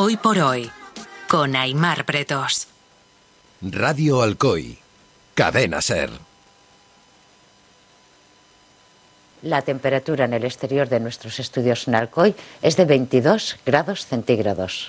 Hoy por hoy, con Aimar Pretos. Radio Alcoy, Cadena SER. La temperatura en el exterior de nuestros estudios en Alcoy es de 22 grados centígrados.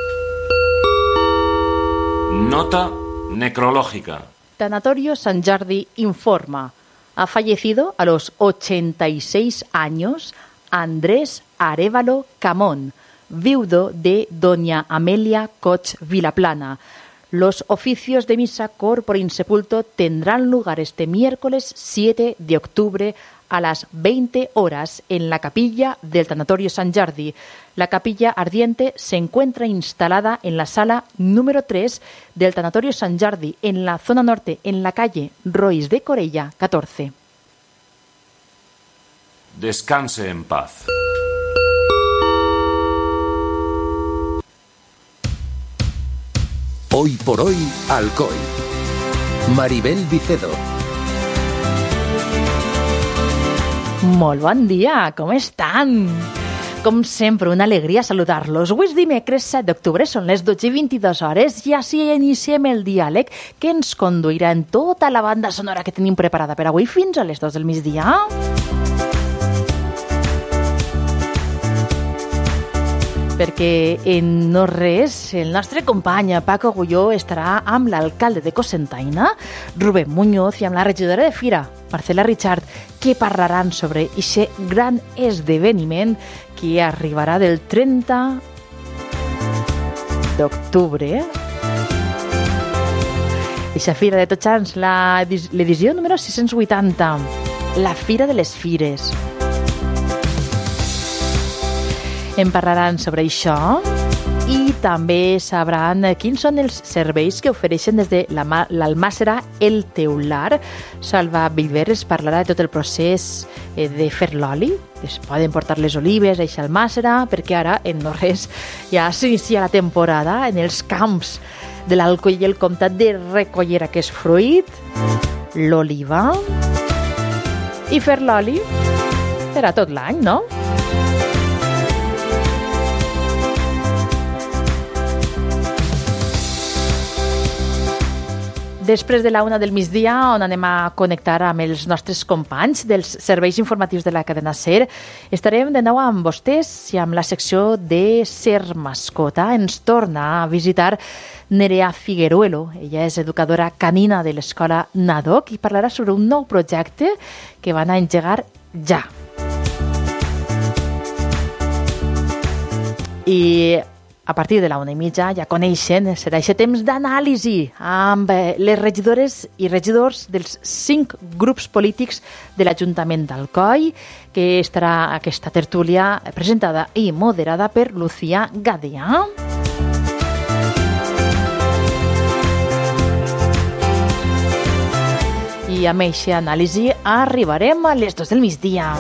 Nota necrológica. Tanatorio Sant Jordi informa. Ha fallecido a los 86 años Andrés Arévalo Camón, viudo de doña Amelia Coch Vilaplana. Los oficios de misa corpore insepulto tendrán lugar este miércoles 7 de octubre a las 20 horas en la capilla del Tanatorio Sant Jordi. La capilla ardiente se encuentra instalada en la sala número 3 del Tanatorio Sant Jordi, en la zona norte, en la calle Roís de Corella 14. Descanse en paz. Hoy por hoy, Alcoy. Maribel Vicedo. Molt bon dia, com estan? Com sempre, una alegria saludar-los. Avui és dimecres 7 d'octubre, són les 12:22 hores i així iniciem el diàleg que ens conduirà en tota la banda sonora que tenim preparada per avui fins a les 2 del migdia. Perquè en no res, el nostre company Paco Agulló estarà amb l'alcalde de Cocentaina, Rubén Muñoz, i amb la regidora de Fira, Marcela Richard, que parlaran sobre aquest gran esdeveniment que arribarà del 30 d'octubre. Eixa Fira de Tots Sants, l'edició número 680, la Fira de les Fires. En parlaran sobre això i també sabran quins són els serveis que ofereixen des de l'Almàssera El Teular. Salva Vilvers parlarà de tot el procés de fer l'oli. Es poden portar les olives a eixa Almàssera perquè ara, en no res, ja s'inicia la temporada en els camps de l'Alcoi i el comtat de recollir aquest fruit, l'oliva, i fer l'oli per a tot l'any, no? Després de la 1 del migdia, on anem a connectar amb els nostres companys dels serveis informatius de la cadena SER, estarem de nou amb vostès i amb la secció de SER Mascota. Ens torna a visitar Nerea Figueruelo. Ella és educadora canina de l'escola NADOC i parlarà sobre un nou projecte que van a engegar ja. I a partir de la 1:30 ja coneixen, serà aquest temps d'anàlisi amb les regidores i regidors dels 5 grups polítics de l'Ajuntament d'Alcoi, que estarà aquesta tertúlia presentada i moderada per Lucía Gadea. I amb aquesta anàlisi arribarem a les 2 del migdia.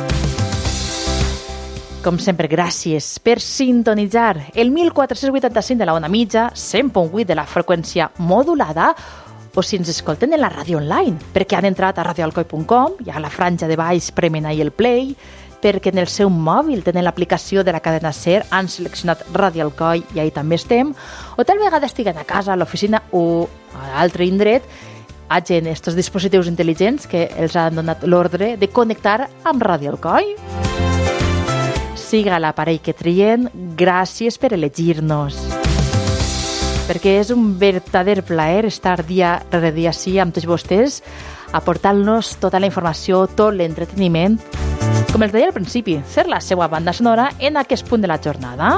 Com sempre, gràcies per sintonitzar el 1485 de la ona mitja, 100.8 de la freqüència modulada, o si ens escolten en la ràdio online, perquè han entrat a radioalcoi.com, i a la franja de baix premen ahí el play, perquè en el seu mòbil tenen l'aplicació de la cadena SER, han seleccionat Radio Alcoi i ahí també estem, o tal vegada estiguen a casa, a l'oficina o a l'altre indret, hagin estos dispositius intel·ligents que els han donat l'ordre de connectar amb Radio Alcoi. Siga l'aparell que trien, gràcies per elegir-nos. Perquè és un verdader plaer estar dia rere dia així amb tots vostès, aportant-nos tota la informació, tot l'entreteniment. Com els deia al principi, ser la seva banda sonora en aquest punt de la jornada.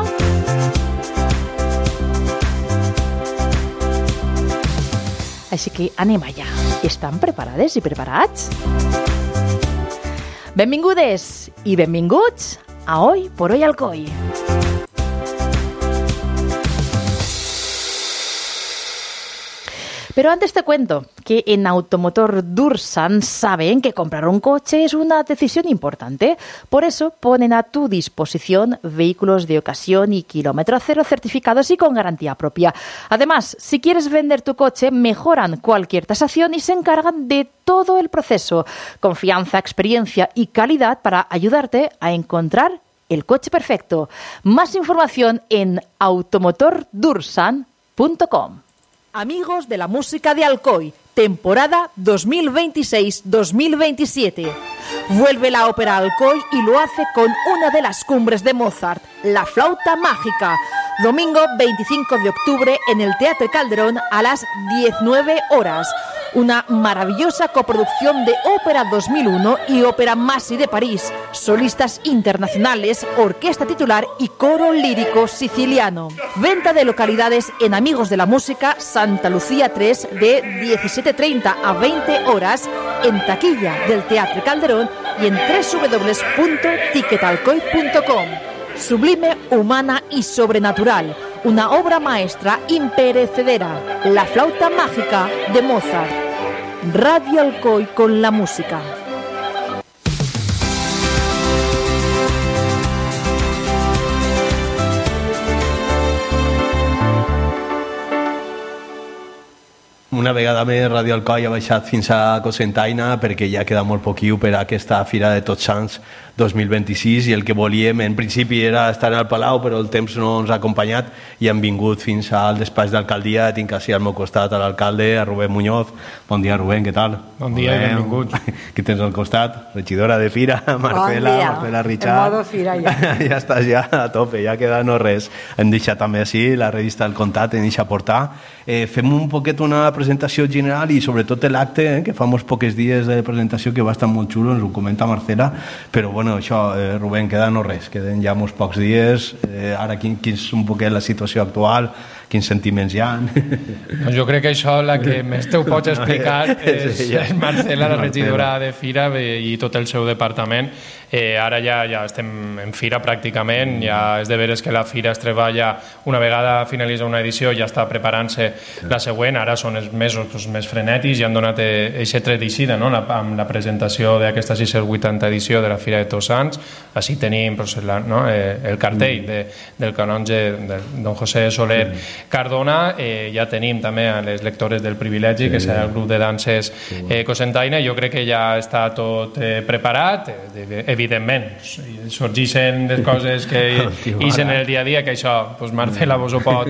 Així que anem allà. Estan preparades i preparats? Benvingudes i benvinguts a Hoy por Hoy Alcoy. Pero antes te cuento que en Automotor Dursan saben que comprar un coche es una decisión importante. Por eso ponen a tu disposición vehículos de ocasión y kilómetro cero certificados y con garantía propia. Además, si quieres vender tu coche, mejoran cualquier tasación y se encargan de todo el proceso. Confianza, experiencia y calidad para ayudarte a encontrar el coche perfecto. Más información en automotordursan.com. Amigos de la música de Alcoy, temporada 2026-2027. Vuelve la ópera Alcoy y lo hace con una de las cumbres de Mozart, La Flauta Mágica. Domingo 25 de octubre en el Teatro Calderón a las 19 horas. Una maravillosa coproducción de Ópera 2001 y Ópera Massi de París. Solistas internacionales, orquesta titular y coro lírico siciliano. Venta de localidades en Amigos de la Música, Santa Lucía 3, de 17:30 a 20 horas en taquilla del Teatro Calderón y en www.ticketalcoy.com. Sublime, humana y sobrenatural. Una obra maestra imperecedera. La Flauta Mágica de Mozart. Radio Alcoy con la música. Una vegada més Radio Alcoy ha baixat fins a Cocentaina perquè ja queda molt poquiu per a aquesta Fira de Tots Sants 2026 i el que volíem en principi era estar al Palau, però el temps no ens ha acompanyat i hem vingut fins al despatx d'alcaldia. Tinc així al meu costat a l'alcalde, a Rubén Muñoz. Bon dia, Rubén, què tal? Bon dia i benvinguts. Qui tens al costat? Regidora de Fira, Marcela Richard. En modo Fira ja. Ja estàs ja a tope, ja queda no res. Hem deixat també així la revista del Comtat, hem deixat portar. Fem un poquet una presentació general i sobretot l'acte, que fa molts pocs dies de presentació que va estar molt xulo, ens ho comenta Marcela, però bueno, això, Rubén, queda no res, queden ja molts pocs dies. Ara quin és un poquet la situació actual, quins sentiments hi ha? No, jo crec que això la que més te ho pots explicar és Marcela, la regidora de Fira i tot el seu departament. Ara ja estem en Fira pràcticament, ja és de veres que la Fira es treballa, una vegada finalitza una edició ja està preparant-se la següent. Ara són els mesos més frenètics i han donat aquest tret d'eixida, no? Amb la presentació d'aquesta 680 edició de la Fira de Tots Sants. Així tenim el cartell del canonge don José Soler Cardona. Ja tenim també a les lectores del Privilegi, que serà el grup de danses Cocentaina. Jo crec que ja està tot preparat. Evidentment, sorgeixen les coses que ixen en el dia a dia, que això, Marcela vos ho pot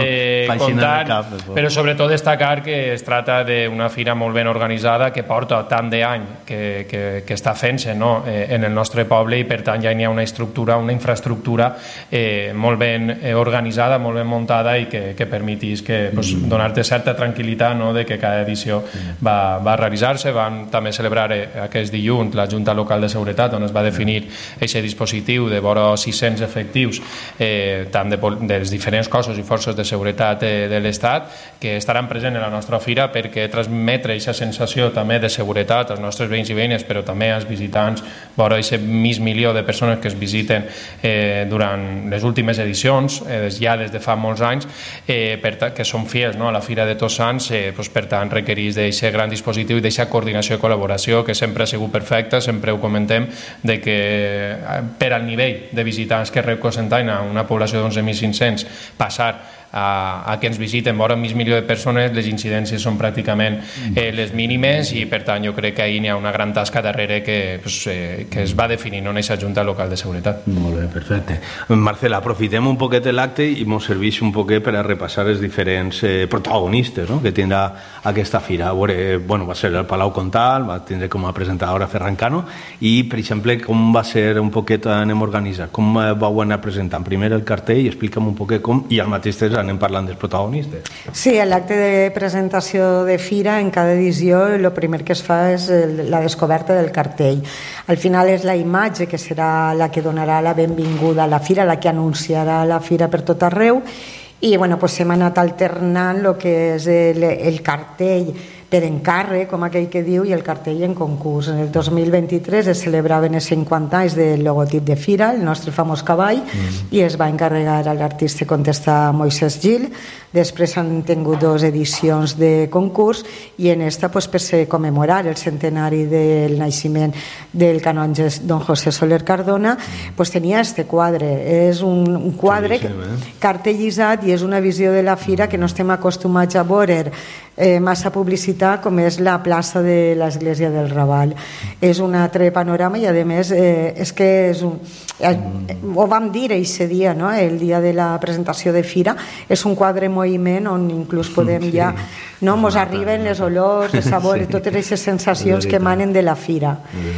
contar, però sobretot destacar que es tracta d'una fira molt ben organitzada, que porta tant d'any que està fent-se en el nostre poble, i per tant ja hi ha una infraestructura molt ben organitzada, molt ben muntada, i que permetís donar-te certa tranquil·litat de que cada edició va realitzar-se. Vam també celebrar aquest dilluns la Junta Local de Seguretat, on es va definir aquest dispositiu de vora 600 efectius, tant dels diferents cossos i forces de seguretat de l'Estat, que estaran presents en la nostra fira perquè transmetre aquesta sensació també de seguretat als nostres veïns i veïnes, però també als visitants, vora aquest mig milió de persones que es visiten durant les últimes edicions, ja des de fa molts anys, que són fiels a la Fira de Tots Sants. Per tant requereix d'aquest gran dispositiu i d'aquesta coordinació i col·laboració que sempre ha sigut perfecta. Sempre ho comentem, de que per al nivell de visitants que rep Cocentaina, una població d'11.500, passar a que ens visiten vora mig milió de persones, les incidències són pràcticament les mínimes, i per tant jo crec que ahir hi ha una gran tasca darrere que es va definir en aquesta Junta Local de Seguretat. Molt bé, perfecte. Marcela, aprofitem un poquet l'acte i ens serveix un poquet per a repassar els diferents protagonistes que tindrà aquesta fira. Va ser el Palau Comtal, va tindre com a presentadora Ferran Cano, i per exemple com va ser un poquet, anem organitzant, com vau anar presentant primer el cartell, explica'm un poquet com, i al mateix temps anem parlant dels protagonistes. Sí, en l'acte de presentació de Fira, en cada edició, el primer que es fa és la descoberta del cartell. Al final és la imatge que serà la que donarà la benvinguda a la Fira, la que anunciarà la Fira per tot arreu, i hem anat alternant el que és el cartell per encàrrec, com aquell que diu, i el cartell en concurs. En el 2023 es celebraven els 50 anys del logotip de Fira, el nostre famós cavall, i es va encarregar a l'artista contestar Moisés Gil. Després han tingut 2 edicions de concurs, i en esta, per commemorar el centenari del naixement del canonge don José Soler Cardona, tenia este quadre. És un quadre cartellitzat, i és una visió de la fira que no estem acostumats a veure massa publicitat visitar, com és la plaça de l'església del Raval. És un altre panorama i, a més, és que és ho vam dir aquest dia, no? El dia de la presentació de fira, és un quadre en moviment on inclús podem ja... No? Mos arriben les olors, les sabors, totes aquestes sensacions que emanen de la fira.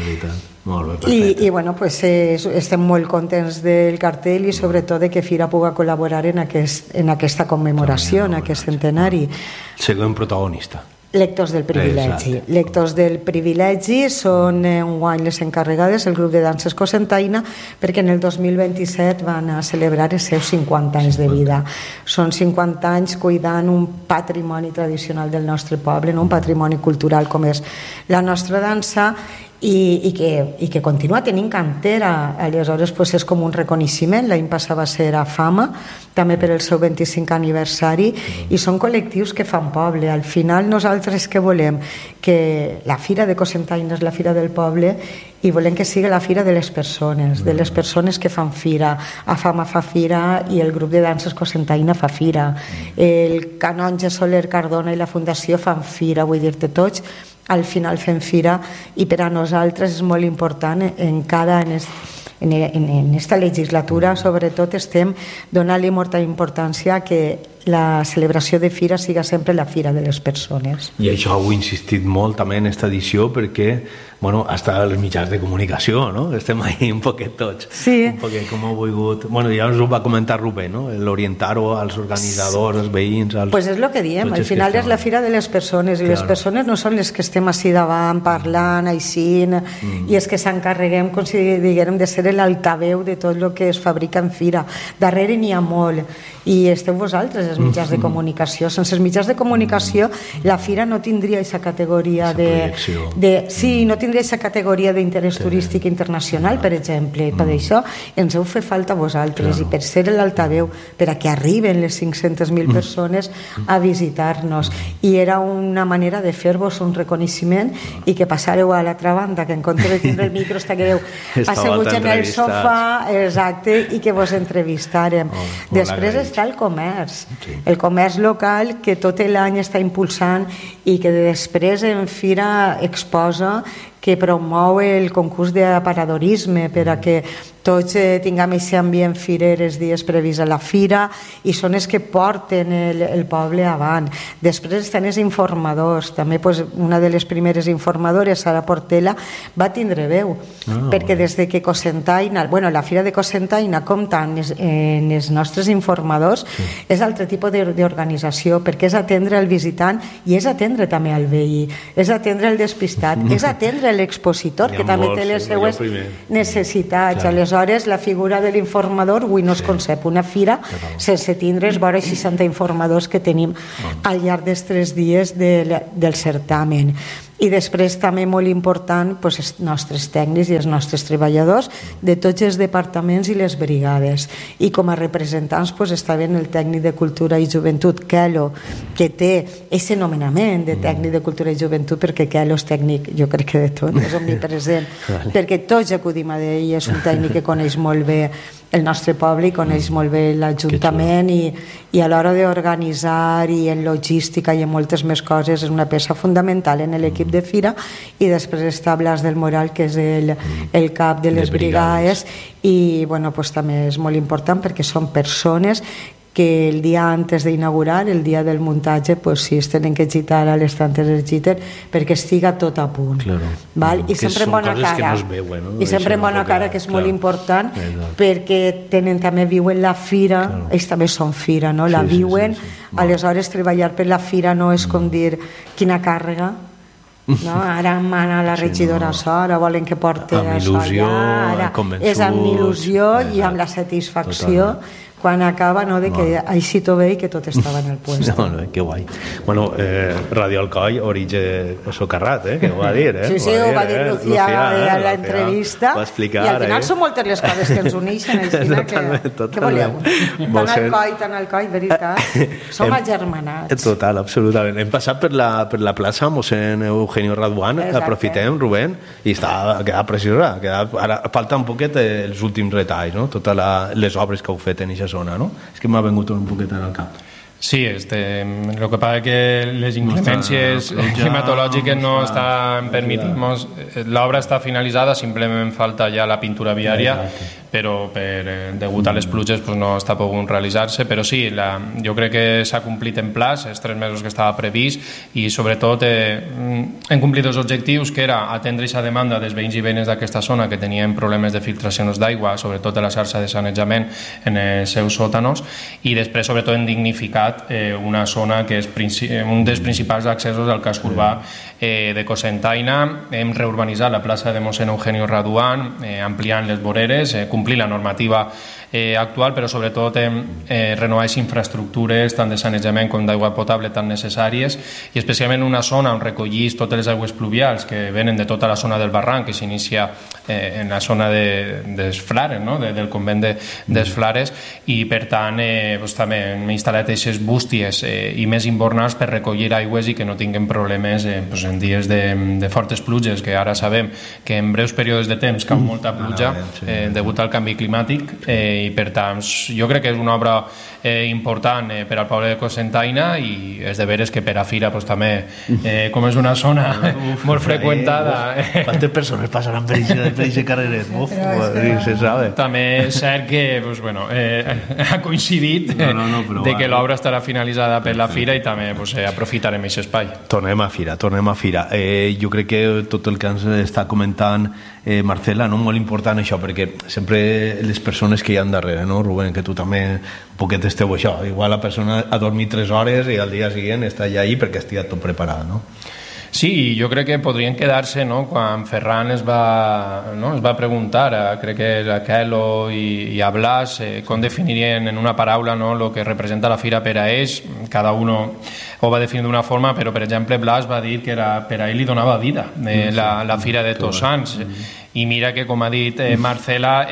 I bueno, pues, estem molt contents del cartell i sobretot de que Fira pugui col·laborar en aquesta commemoració, en aquest centenari. Següent protagonista. Lectors del privilegi. Lectors del privilegi són enguany les encarregades el grup de danses Cocentaina, perquè en el 2027 van a celebrar els seus 50 anys de vida. Són 50 anys cuidant un patrimoni tradicional del nostre poble, un patrimoni cultural com és la nostra dansa, i que continua tenint cantera. Aleshores, pues, és com un reconeixement. L'any passat va ser a Fama, també per el seu 25 aniversari, i són col·lectius que fan poble. Al final nosaltres què volem? Que la Fira de Cocentaina és la Fira del poble i volem que sigui la Fira de les persones que fan fira. A Fama fa fira i el grup de danses Cocentaina fa fira. El canonge Soler Cardona i la Fundació fan fira, vull dir-te tots, al final fem fira, i per a nosaltres és molt important en esta legislatura sobretot estem donant-li molta importància que la celebració de fira siga sempre la fira de les persones. I això ho he insistit molt també en aquesta edició perquè, bueno, hasta els mitjans de comunicació, no? Estem ahí un poquet tots. Sí. Un poquet com ho volgut... Bueno, ja ens ho va comentar Rubén, no? L'orientar-ho als organitzadors, als veïns... Pues és el que diem, al final és la fira de les persones, i les persones no són les que estem així davant parlant, així, i és que s'encarreguem, com si diguem, de ser l'altaveu de tot el que es fabrica en fira. Darrere n'hi ha molt, i esteu vosaltres, els mitjans de comunicació. Sense els mitjans de comunicació la fira no tindria aquesta categoria no tindria aquesta categoria d'interès turístic internacional, per exemple. Per això ens heu fet falta vosaltres, i per ser l'altaveu, per a que arriben les 500.000 persones a visitar-nos, i era una manera de fer-vos un reconeixement i que passàreu a l'altra banda, que en compte de tindre el micro estigueu asseguts en el sofà, exacte, i que vos entrevistàrem. Després està el comerç, el comerç local, que tot l'any està impulsant i que després en Fira exposa, que promou el concurs d'aparadorisme per a que tots tinguem aquest ambient firer els dies previs a la fira, i són els que porten el poble avant. Després estan els informadors, també una de les primeres informadores, Sara Portela, va tindre veu, perquè des de que Cocentaina, la Fira de Cocentaina compta en els nostres informadors, és altre tipus d'organització, perquè és atendre el visitant i és atendre també el veí, és atendre el despistat, és atendre l'expositor, que també té les seues necessitats. Aleshores, la figura de l'informador avui no es concep una fira sense tindre els vora 60 informadors que tenim al llarg dels 3 dies del certamen. I després també molt important els nostres tècnics i els nostres treballadors de tots els departaments i les brigades, i com a representants està ben el tècnic de Cultura i Joventut, Kelo, que té aquest nomenament de tècnic de Cultura i Joventut, perquè Kelo és tècnic, jo crec que de tot, és omnipresent, perquè tots acudim a ell, és un tècnic que coneix molt bé el nostre poble i coneix molt bé l'Ajuntament, i a l'hora d'organitzar i en logística i en moltes més coses és una peça fundamental en l'equip de Fira. I després està Blas del Moral, que és el cap de les brigades, i també és molt important perquè són persones que el dia antes d'inaugurar, el dia del muntatge, sí, es tenen que gitar a les tantes es giten perquè estiga tot a punt. I sempre amb bona cara. I sempre amb bona cara, que és molt important, perquè també viuen la fira, ells també són fira, la viuen. Aleshores, treballar per la fira no és com dir quina càrrega, ara mana la regidora Sora, volen que porti això allà, és amb il·lusió i amb la satisfacció quan acaba de que així tot bé i que tot estava en el puesto. Que guai. Bueno, Radio Alcoi, origen socarrat, que ho va dir, Sí, ho va dir Lucía a l'entrevista, i al final són moltes les coses que ens uneixen, que voleu? Tant Alcoi, veritat, som agermanats. Total, absolutament. Hem passat per la plaça mossèn Eugenio Raduan, aprofitem, Rubén, i queda preciosa. Ara falta un poquet els últims retalls, totes les obres que heu fet en aquesta zona, no? És que m'ha vengut un poquet al cap. Sí, el que pasa es que les inclemències climatològiques no estan permitint. L'obra està finalitzada, simplement falta ja la pintura viària, però degut a les pluges no està pogut realitzar-se, però sí, jo crec que s'ha complit en plaç, els 3 mesos que estava previst, i sobretot hem complit els objectius, que era atendre aquesta demanda dels veïns i veïnes d'aquesta zona que tenien problemes de filtracions d'aigua, sobretot de la xarxa de sanejament en els seus sòtanos, i després sobretot hem dignificat una zona que és un dels principals accessos al casc urbà de Cocentaina. Hem reurbanitzat la plaça de Mossèn Eugenio Raduan, ampliant les voreres, complir la normativa actual, però sobretot renovar les infraestructures tant de sanejament com d'aigua potable tan necessàries, i especialment una zona on recollís totes les aigües pluvials que venen de tota la zona del barranc, que s'inicia en la zona dels Flares, del convent dels Flares, i per tant també hem instal·lat aquestes bústies i més invernals per recollir aigües i que no tinguin problemes en dies de fortes pluges, que ara sabem que en breus períodes de temps cau molta pluja degut al canvi climàtic, i per tant jo crec que és una obra important per al poble de Cocentaina, i és de veres que per a Fira també, com és una zona molt freqüentada. Quantes persones passaran per aquest carreret? Se sabe. També és cert que ha coincidit de que l'obra estarà finalitzada per la Fira, i també aprofitarem aquest espai. Tornem a Fira. Jo crec que tot el que ens està comentant Marcela, molt important això, perquè sempre les persones que hi ha darrere, Rubén, que tu també un poquet esteu això, igual la persona ha dormit 3 hores i al dia següent està ja ahí perquè estigui tot preparat, Sí, jo crec que podrien quedar-se, quan Ferran es va preguntar, crec que a Kelo i a Blas, com definirien en una paraula el que representa la Fira per a ells. Cada uno ho va definir d'una forma, però per exemple Blas va dir que per a ell li donava vida la Fira de Tots Sants. I mira que, com ha dit Marcela,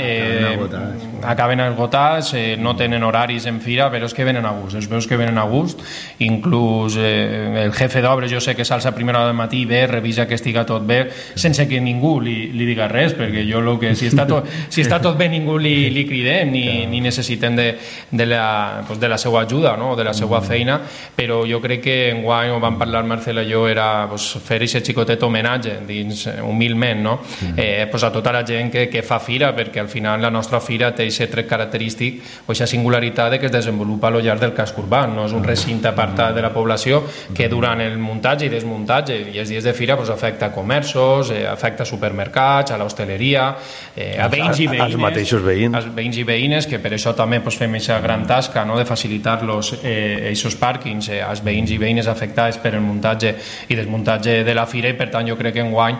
acaben esgotats, no tenen horaris en Fira, però és que venen a gust, els veus que venen a gust. Inclús el jefe d'obres, jo sé que s'alça a primera hora del matí, ve, revisa que estiga tot bé, sense que ningú li diga res, perquè jo si està tot bé ningú li cridem, ni necessitem de la seva ajuda, o de la seva feina, però jo crec que enguany, ho vam parlar Marcela i jo, era fer aquest xicotet homenatge, dins humilment, a tota la gent que fa Fira, perquè al final la nostra Fira té aquest tret característic o aquesta singularitat que es desenvolupa a lo llarg del casc urbà. No és un recinte apartat de la població que durant el muntatge i desmuntatge i els dies de Fira afecta a comerços, afecta a supermercats, a l'hostaleria, a veïns i veïnes, als mateixos veïns. Als veïns i veïnes, que per això també fem aquesta gran tasca de facilitar-los aquests pàrquings als veïns i veïnes afectats per el muntatge i desmuntatge de la Fira, i per tant jo crec que enguany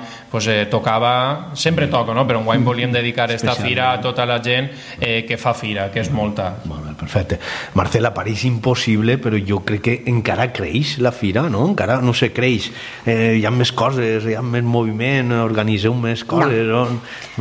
tocava, sempre toca, però enguany volíem dedicar aquesta Fira a tota la gent que fa Fira, que és molta. Molt bé, perfecte. Marcela, pareix impossible, però jo crec que encara creix la Fira, encara, no sé, creix, hi ha més coses, hi ha més moviment, organitzeu més coses,